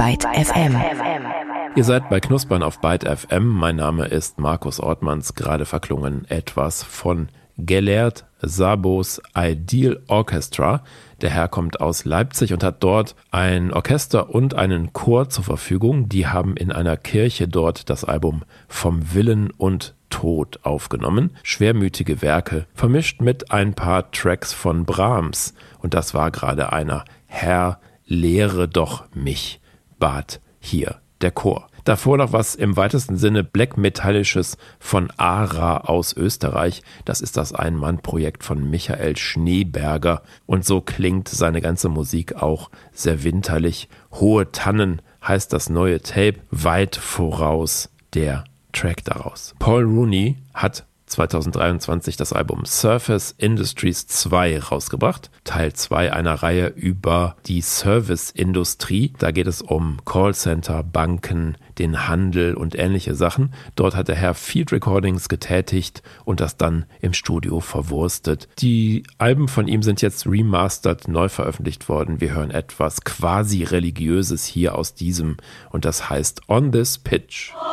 Byte FM. Ihr seid bei Knuspern auf Byte FM. Mein Name ist Markus Ortmanns. Gerade verklungen etwas von Gellert Szabos Ideal Orchestra. Der Herr kommt aus Leipzig und hat dort ein Orchester und einen Chor zur Verfügung. Die haben in einer Kirche dort das Album Vom Willen und Tod aufgenommen. Schwermütige Werke, vermischt mit ein paar Tracks von Brahms. Und das war gerade einer. Herr, lehre doch mich, bat hier der Chor. Davor noch was im weitesten Sinne Black-Metallisches von Ara aus Österreich. Das ist das Ein-Mann-Projekt von Michael Schneeberger. Und so klingt seine ganze Musik auch sehr winterlich. Hohe Tannen heißt das neue Tape, weit voraus der Track daraus. Paul Rooney hat 2023 das Album Surface Industries 2 rausgebracht. Teil 2 einer Reihe über die Serviceindustrie. Da geht es um Callcenter, Banken, den Handel und ähnliche Sachen. Dort hat der Herr Field Recordings getätigt und das dann im Studio verwurstet. Die Alben von ihm sind jetzt remastered, neu veröffentlicht worden. Wir hören etwas quasi Religiöses hier aus diesem und das heißt On This Pitch.